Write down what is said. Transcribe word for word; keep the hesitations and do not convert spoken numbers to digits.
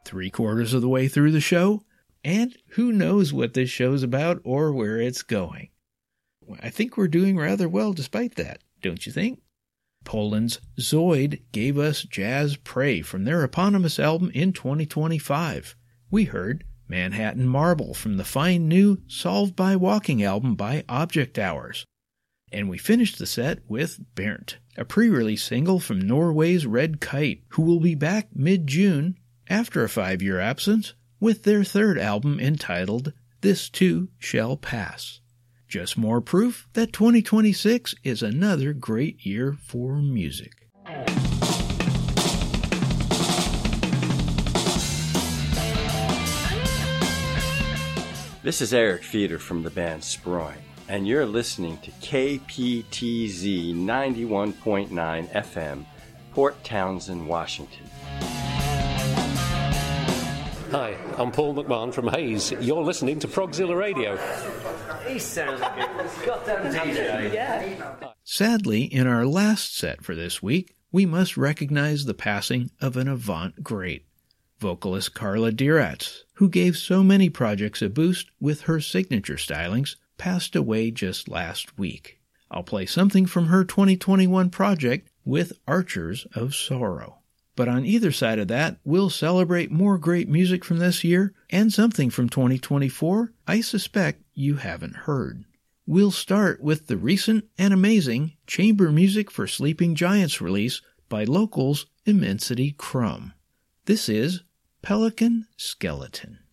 three quarters of the way through the show, and who knows what this show's about or where it's going. I think we're doing rather well despite that, don't you think? Poland's Zoid gave us Jazz Prey from their eponymous album in twenty twenty-five. We heard Manhattan Marble from the fine new Solved by Walking album by Object Hours. And we finished the set with Bernt, a pre-release single from Norway's Red Kite, who will be back mid-June, after a five-year absence, with their third album entitled This Too Shall Pass. Just more proof that twenty twenty-six is another great year for music. This is Eric Feeder from the band Sproing, and you're listening to K P T Z ninety-one point nine F M, Port Townsend, Washington. Hi, I'm Paul McMahon from Hayes. You're listening to Progzilla Radio. He sounds like a goddamn D J. Yeah. Sadly, in our last set for this week, we must recognize the passing of an avant great, vocalist Carla Dieratz, who gave so many projects a boost with her signature stylings, passed away just last week. I'll play something from her twenty twenty-one project with Archers of Sorrow. But on either side of that, we'll celebrate more great music from this year and something from twenty twenty-four I suspect you haven't heard. We'll start with the recent and amazing Chamber Music for Sleeping Giants release by locals Immensity Crumb. This is Pelican Skeleton.